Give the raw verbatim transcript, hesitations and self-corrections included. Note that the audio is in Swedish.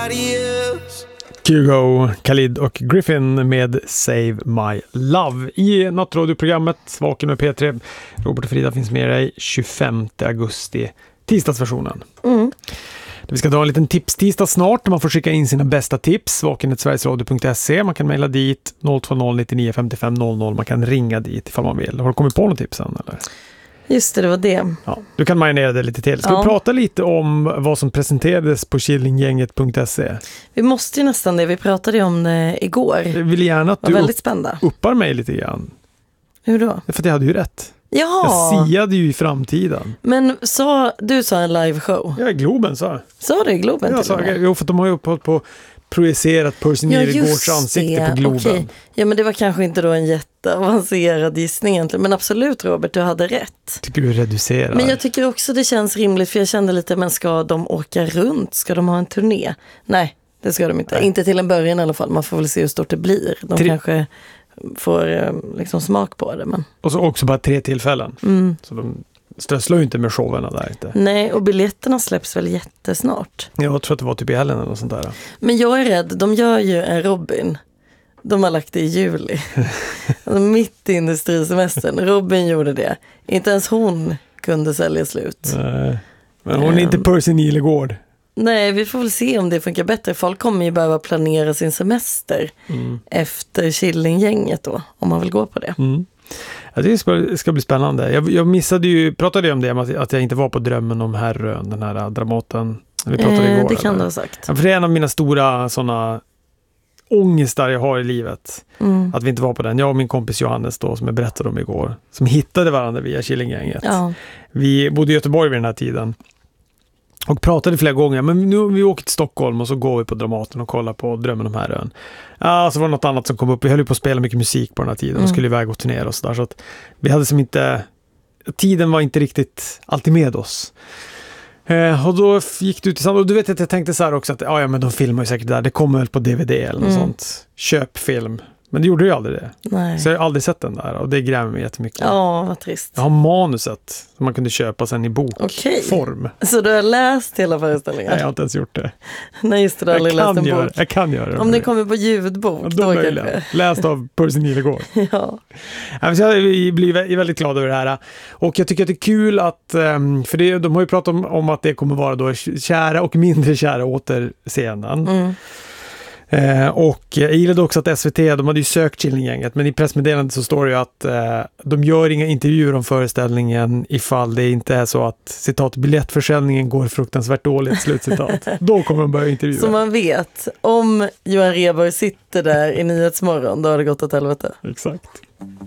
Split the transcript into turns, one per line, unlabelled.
somebody else.
Kygo, Khalid och Griffin med Save My Love i nattradioprogrammet Vaken med P tre. Robert och Frida finns med dig tjugofemte augusti, tisdagsversionen.
Mm.
Vi ska ta en liten tips-tisdag snart. Man får skicka in sina bästa tips. vaken snabel-a sverigesradio punkt se. Man kan mejla dit noll två noll nittionio femtiofem noll noll. Man kan ringa dit ifall man vill. Har du kommit på något tips än, eller?
Just det, det var det.
Ja, du kan marinera det lite till. Ska
ja.
vi prata lite om vad som presenterades på killinggänget punkt se?
Vi måste ju nästan det. Vi pratade ju om det igår.
Jag vill gärna att
det var
du
väldigt
upp,
spända.
uppar mig lite grann.
Hur då?
För att jag hade ju rätt.
Ja.
Jag siade ju i framtiden.
Men så, du sa en live show.
Ja, Globen sa jag.
Sa du i Globen
ja,
till
sa,
och med?
Jo, för att de har ju uppehållit på projicerat Percy
Ja,
Nilegårds ansikte på Globen.
Okej. Ja, men det var kanske inte då en jätteavancerad gissning egentligen. Men absolut, Robert, du hade rätt.
Tycker du reducerar?
Men jag tycker också det känns rimligt, för jag kände lite, men ska de åka runt? Ska de ha en turné? Nej, det ska de inte. Nej. Inte till en början i alla fall. Man får väl se hur stort det blir. De
Tre...
kanske får liksom smak på det. Men...
Och så också bara tre tillfällen.
Mm.
Så de strösslar ju inte med showerna där inte.
Nej, och biljetterna släpps väl jättesnart.
Jag tror att det var typ i helgen eller något sånt där.
Men jag är rädd, de gör ju en Robin. De har lagt det i juli. Alltså mitt i industrisemestern. Robin gjorde det. Inte ens hon kunde sälja slut.
Nej. Men hon är inte Percy Nilegård.
Nej, vi får väl se om det funkar bättre. Folk kommer ju behöva planera sin semester mm. efter Killinggänget då, om man vill gå på det.
Mm. Ja, det ska, ska bli spännande. Jag, jag missade ju, pratade ju om det, att, att jag inte var på Drömmen om Herrön, den här Dramaten. Vi pratade
eh,
igår.
Det kan
eller?
du ha sagt.
Ja, för det är en av mina stora sådana ångestar jag har i livet. Mm. Att vi inte var på den. Jag och min kompis Johannes då, som jag berättade om igår, som hittade varandra via Killinggänget.
Ja.
Vi bodde i Göteborg vid den här tiden. Och pratade flera gånger, men nu vi åker till Stockholm och så går vi på Dramaten och kollar på Drömmen om Herrön. Ja, så var det något annat som kom upp. Vi höll ju på att spela mycket musik på den här tiden och mm. skulle iväg och turnera och sådär. Så att vi hade som inte, tiden var inte riktigt alltid med oss. Eh, och då gick du tillsammans, och du vet att jag tänkte så här också att ja, ja men de filmar ju säkert där, det kommer väl på D V D eller något mm. sånt. Köp film. Men det gjorde ju aldrig det.
Nej.
Så jag har aldrig sett den där och det grämer mig jättemycket.
Ja, vad trist.
Jag har manuset som man kunde köpa sen i bokform.
Okay. Så du har läst hela föreställningen?
Nej, jag har inte ens gjort det.
Nej, just det, du har aldrig läst en
göra,
bok.
Jag kan göra det.
Om det kommer på ljudbok, ja,
då kanske. Läst av Percy Nilegård.
Ja.
Jag blir väldigt glad över det här. Och jag tycker att det är kul att, för det, de har ju pratat om, om att det kommer vara då kära och mindre kära återseenden. Mm. Eh, och jag gillade också att S V T, de hade ju sökt Killinggänget, men i pressmeddelandet så står det ju att eh, de gör inga intervjuer om föreställningen ifall det inte är så att, citat, biljettförsäljningen går fruktansvärt dåligt, slutcitat. Då kommer de börja intervjua.
Så man vet, om Johan Rheborg sitter där i Nyhetsmorgon, då har det gått åt helvete.
Exakt.